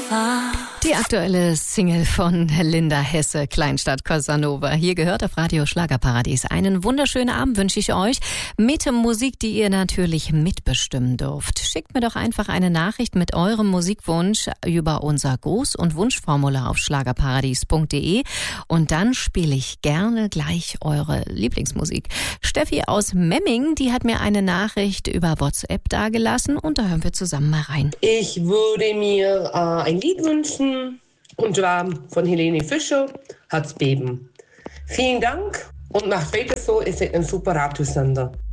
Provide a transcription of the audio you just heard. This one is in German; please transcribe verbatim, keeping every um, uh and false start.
Die aktuelle Single von Linda Hesse, Kleinstadt Casanova. Hier gehört auf Radio Schlagerparadies. Einen wunderschönen Abend wünsche ich euch mit Musik, die ihr natürlich mitbestimmen dürft. Schickt mir doch einfach eine Nachricht mit eurem Musikwunsch über unser Gruß- und Wunschformular auf schlagerparadies punkt de und dann spiele ich gerne gleich eure Lieblingsmusik. Steffi aus Memming, die hat mir eine Nachricht über WhatsApp dagelassen und da hören wir zusammen mal rein. Ich würde mir äh, ein Lied wünschen, und zwar von Helene Fischer, Herzbeben. Vielen Dank und macht weiter so, ihr seid ein super Radiosender.